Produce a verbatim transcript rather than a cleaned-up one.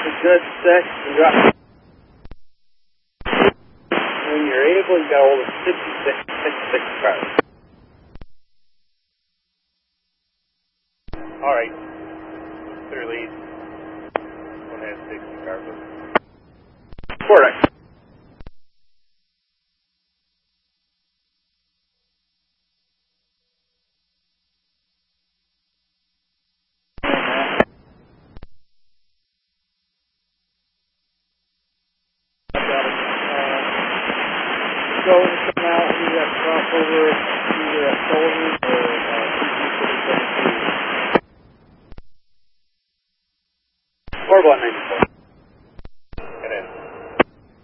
good, set, and drop. When you're able, you got hold of sixty-six, sixty-six cars. Alright. Clear lead. One has sixty cars. Correct. Go and come out and do that crossover either at Sullivan or uh, Four block ninety-four.